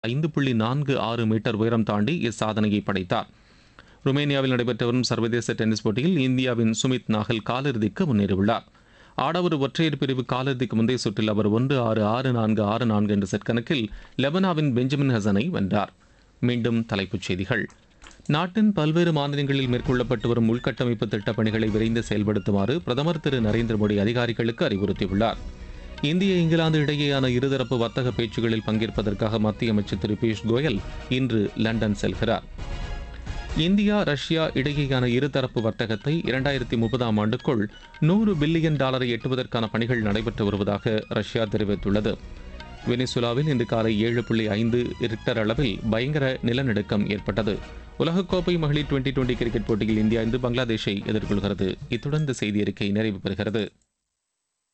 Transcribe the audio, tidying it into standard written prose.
5.46 metre உயரம் தாண்டி இச்சாதனையை படைத்தார். ருமேனியாவில் நடைபெற்று வரும் சர்வதேச டென்னிஸ் போட்டியில் இந்தியாவின் சுமித் நாகல் காலிறுதிக்கு முன்னேறியுள்ளார். ஆடவர் ஒற்றையர் பிரிவு காலிறுதிக்கு முந்தைய சுற்றில் அவர் 1-6, 6-4, 6-4 என்ற செட் கணக்கில் லெபனாவின் பெஞ்சமின் ஹசனை வென்றார். மீண்டும் தலைப்புச் செய்திகள். நாட்டின் பல்வேறு மாநிலங்களில் மேற்கொள்ளப்பட்டு வரும் உள்கட்டமைப்பு திட்டப் பணிகளை விரைந்து செயல்படுத்துமாறு பிரதமர் திரு நரேந்திர மோடி அதிகாரிகளுக்கு அறிவுறுத்தியுள்ளார். இந்திய இங்கிலாந்து இடையேயான இருதரப்பு வர்த்தக பேச்சுகளில் பங்கேற்பதற்காக மத்திய அமைச்சர் திரு பியூஷ் கோயல் இன்று லண்டன் செல்கிறார். இந்தியா ரஷ்யா இடையேயான இருதரப்பு வர்த்தகத்தை 2030ஆம் ஆண்டுக்குள் $100 பில்லியன் எட்டுவதற்கான பணிகள் நடைபெற்று வருவதாக ரஷ்யா தெரிவித்துள்ளது. வெனிசுலாவில் இன்று காலை 7.5 ரிக்டர் அளவில் பயங்கர நிலநடுக்கம் ஏற்பட்டது. உலகக்கோப்பை மகளிர் 2020 கிரிக்கெட் போட்டியில் இந்தியா இன்று பங்களாதேஷை எதிர்கொள்கிறது. இத்துடன் இந்த செய்தி அறிக்கை நிறைவு பெறுகிறது.